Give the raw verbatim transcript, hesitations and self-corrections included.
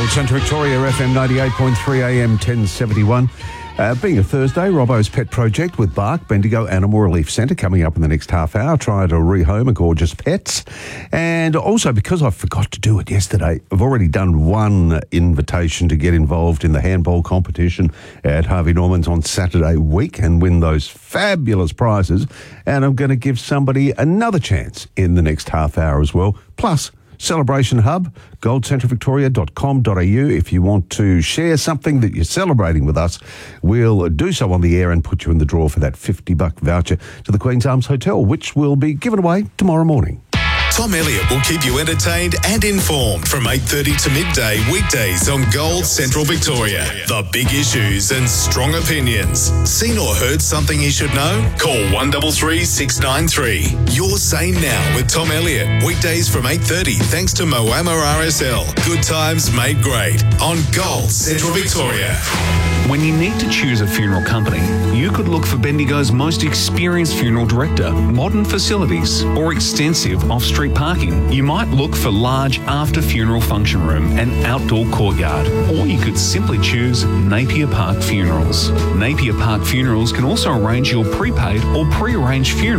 Centre Victoria, F M ninety-eight point three, A M ten seventy-one. Uh, being a Thursday, Robbo's Pet Project with Bark Bendigo Animal Relief Centre coming up in the next half hour, trying to rehome a gorgeous pets. And also, because I forgot to do it yesterday, I've already done one invitation to get involved in the handball competition at Harvey Norman's on Saturday week and win those fabulous prizes. And I'm going to give somebody another chance in the next half hour as well. Plus, Celebration Hub, gold centre victoria dot com dot a u. If you want to share something that you're celebrating with us, we'll do so on the air and put you in the draw for that fifty buck voucher to the Queen's Arms Hotel, which will be given away tomorrow morning. Tom Elliott will keep you entertained and informed from eight thirty to midday weekdays on Gold Central Victoria. The big issues and strong opinions. Seen or heard something you should know? Call one three three, six nine three. You're Sane Now with Tom Elliott. Weekdays from eight thirty thanks to Moama R S L. Good times made great on Gold Central Victoria. When you need to choose a funeral company, you could look for Bendigo's most experienced funeral director, modern facilities, or extensive off-street parking. You might look for large after-funeral function room and outdoor courtyard, or you could simply choose Napier Park Funerals. Napier Park Funerals can also arrange your prepaid or pre-arranged funeral